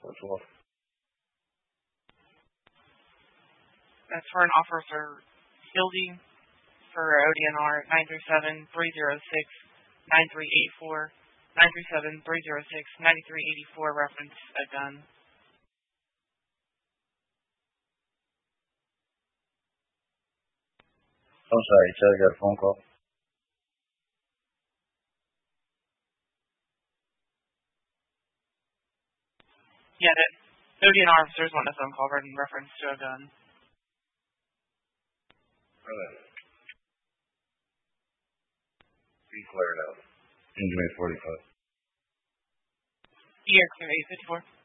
What's what? That's for an officer Hildy for ODNR 937-306-9384, 937-306-9384, reference a gun. I'm sorry, you said I got a phone call? Yeah, the ODNR officers want a phone call in reference to a gun. Alright. Be cleared out. Engine 45. Yeah, clear 854.